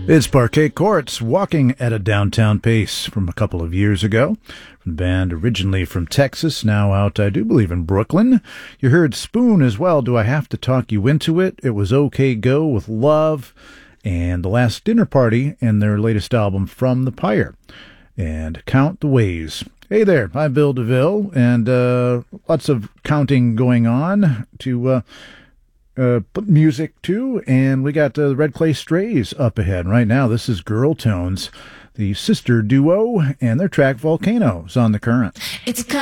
It's Parquet Courts, walking at a downtown pace from a couple of years ago. From the band originally from Texas, now out, I do believe, in Brooklyn. You heard Spoon as well, Do I Have to Talk You Into It? It was OK Go with Love, and The Last Dinner Party, and their latest album, From the Pyre, and Count the Ways. Hey there, I'm Bill DeVille, and lots of counting going on to music too, and we got the Red Clay Strays up ahead right now. This is Girl Tones, the sister duo, and their track Volcanoes on The Current. It's